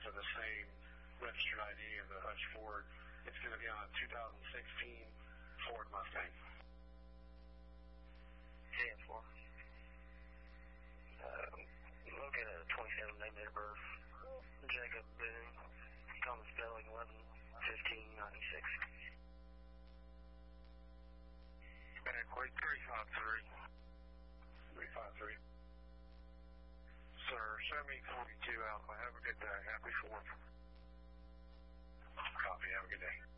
to the same registered ID of the Hutch Ford. It's going to be on a 2016 Ford Mustang. JM4. Located at 27 name of birth, Jacob Boone, common spelling 11-15-96. Backward 353. 353. Sir, show me 42 Alpha. Have a good day. Happy 4th. Copy. Have a good day.